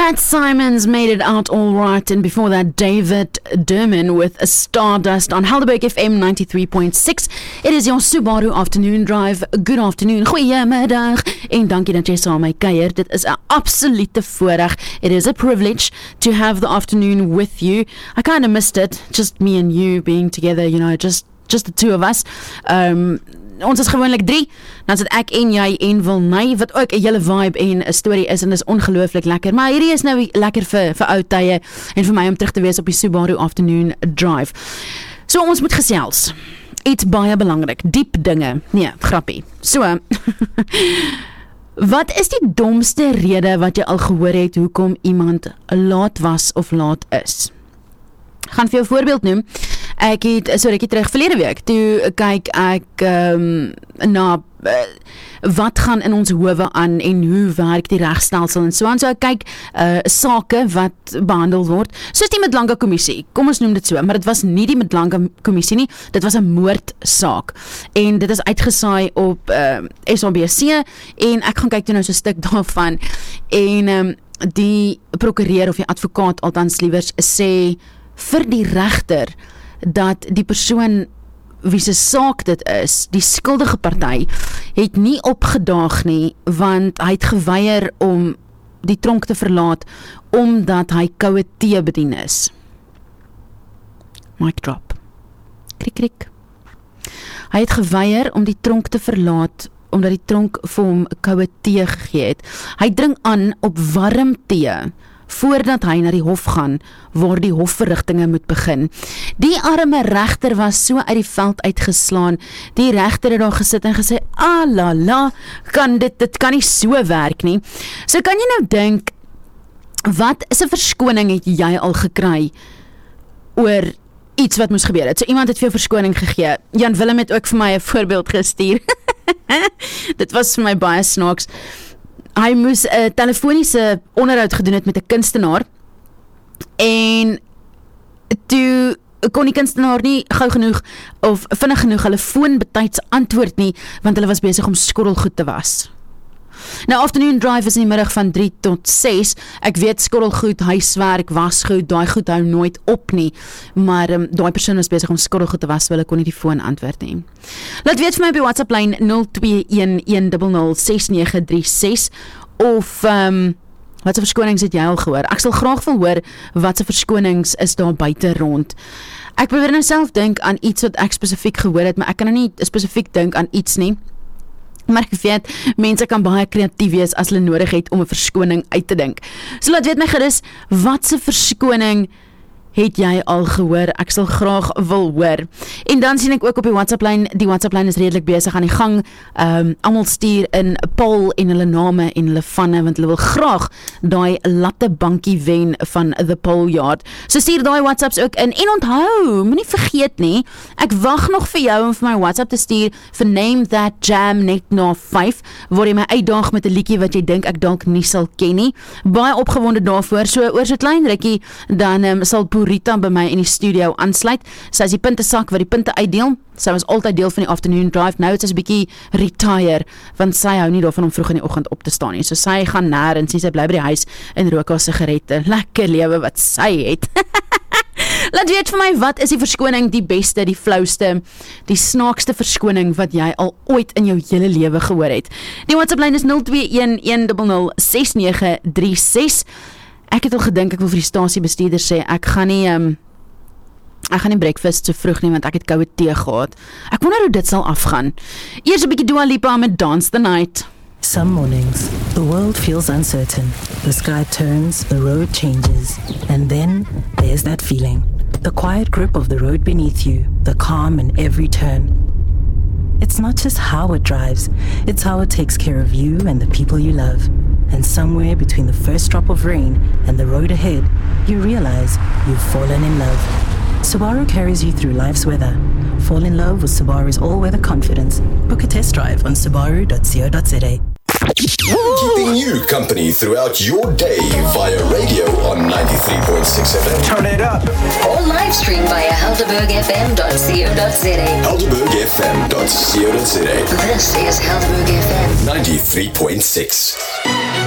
Matt Simons made it out all right, and before that, David Derman with a Stardust on Helderberg FM 93.6. It is your Subaru Afternoon Drive. Good afternoon, goeiemiddag, en dankie dat jy saam met my kuier. Dit is 'n absolute voorreg. It is a privilege to have the afternoon with you. I kind of missed it, just me and you being together, you know, just the two of us. Ons is gewoonlik 3, dan sit ek en jy en Wilney, wat ook 'n hele vibe en 'n storie is, en dis ongelooflik lekker, maar hierdie is nou lekker vir ou tye, en vir my om terug te wees op die Subaru Afternoon Drive. So ons moet gesels, iets baie belangrik, diep dinge, nee, grappie, so, wat is die domste rede wat jy al gehoor het, hoekom iemand laat was of laat is? Ek gaan vir jou 'n voorbeeld noem. Ek het terug verlede week, toe kyk ek na wat gaan in ons howe aan en hoe werk die regstelsel en so aan. So ek kyk sake wat behandel word, soos die Madlanga kommissie, kom ons noem dit so, maar dit was nie die Madlanga kommissie nie, dit was 'n moordsaak, en dit is uitgesaai op SABC, en ek gaan kyk toe nou so 'n stuk daarvan, en die prokureur of die advokaat althans liewers sê vir die regter dat die persoon wie se saak dit is, die skuldige party, het nie opgedaag nie, want hy het geweier om die tronk te verlaat, omdat hy koue tee bedien is. Mic drop. Krik, krik. Hy het geweier om die tronk te verlaat, omdat die tronk vir hom koue tee gegee het. Hy drink aan op warm tee, voordat hy na die hof gaan, waar die hofverrigtinge moet begin. Die arme regter was so uit die veld uitgeslaan, die regter het daar gesit en gesê, la, dit kan nie so werk nie. So kan jy nou dink, wat is 'n verskoning het jy al gekry, oor iets wat moes gebeur het? So iemand het vir jou verskoning gegee, Jan Willem het ook vir my 'n voorbeeld gestuur, dit was vir my baie snaaks. Hy moes 'n telefoniese onderhoud gedoen het met 'n kunstenaar, en toe kon die kunstenaar nie gou genoeg of vinnig genoeg hulle foon betyds antwoord nie, want hulle was besig om skottelgoed te was. Nou, Afternoon Drive is in die middag van 3 tot 6. Ek weet skottelgoed, huiswerk, wasgoed, daai goed hou nooit op nie, maar daai persoon was besig om skottelgoed te was, so hulle kon nie die foon antwoord nie. Laat weet vir my op die WhatsApp lyn 0211006936, of wat se verskonings het jy al gehoor? Ek sal graag wil hoor wat se verskonings is daar buite rond. Ek probeer nou self dink aan iets wat ek spesifiek gehoor het, maar ek kan nou nie spesifiek dink aan iets nie. Maar ek weet, mense kan baie kreatief wees as hulle nodig het om 'n verskoning uit te dink. So laat weet my gerus, wat se verskoning het jy al gehoor? Ek sal graag wil hoor. En dan sien ek ook op die WhatsApp-lyn, die WhatsApp-lyn is redelik besig aan die gang. Almal stuur in poll en hulle name en hulle vanne, want hulle wil graag daai latte bankie wen van The Poll Yard. So stuur daai WhatsApps ook in. En onthou, moenie vergeet nie, ek wag nog vir jou om vir my WhatsApp te stuur vir Name That Jam net na 5, waar jy my uitdaag met 'n liedjie wat jy dink ek dalk nie sal ken nie. Baie opgewonde daarvoor. So oor so klein rukkie, dan sal Rita by my in die studio aansluit. Sy is die puntesak wat die punte uitdeel. Sy was altyd deel van die Afternoon Drive. Nou het sy 'n bietjie retire, want sy hou nie daarvan om vroeg in die oggend op te staan nie. So sy gaan nêrens, sy bly by die huis en rook haar sigarette. Lekker lewe wat sy het. Laat weet vir my, wat is die verskoning, die beste, die flauwste, die snaakste verskoning wat jy al ooit in jou hele lewe gehoor het? Die WhatsApp-lyn is 0211006936. Ek het al gedink, ek wil vir die stasiebestuurder sê, ek gaan nie breakfast so vroeg nie, want ek het koue tee gehad. Ek wonder hoe dit sal afgaan. Eers 'n bietjie Dua Lipa met Dance the Night. Some mornings, the world feels uncertain. The sky turns, the road changes, and then there's that feeling. The quiet grip of the road beneath you, the calm in every turn. It's not just how it drives, it's how it takes care of you and the people you love. And somewhere between the first drop of rain and the road ahead, you realize you've fallen in love. Subaru carries you through life's weather. Fall in love with Subaru's all-weather confidence. Book a test drive on subaru.co.za. Keeping you company throughout your day via radio on 93.6 FM. Turn it up. Or live stream via helderbergfm.co.za. helderbergfm.co.za. This is Helderberg FM 93.6.